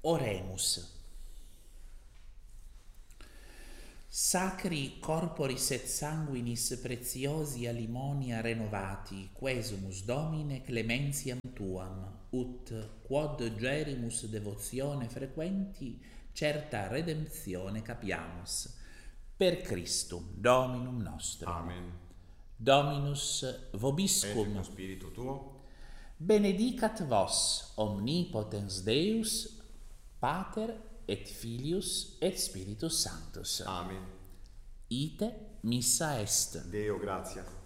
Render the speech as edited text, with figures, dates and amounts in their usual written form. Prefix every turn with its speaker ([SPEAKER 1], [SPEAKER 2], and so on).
[SPEAKER 1] Oremus. Sacri corporis et sanguinis preciosia limonia renovati, quesumus Domine clementiam tuam, ut quod gerimus devotione frequenti, certa redemptione capiamus. Per Christum Dominum nostrum.
[SPEAKER 2] Amen.
[SPEAKER 1] Dominus
[SPEAKER 2] Et
[SPEAKER 1] vobiscum.
[SPEAKER 2] con spiritu tuo.
[SPEAKER 1] Benedicat vos omnipotens Deus, Pater et Filius et Spiritus Sanctus.
[SPEAKER 2] Amen.
[SPEAKER 1] Ite missa est.
[SPEAKER 2] Deo gratia.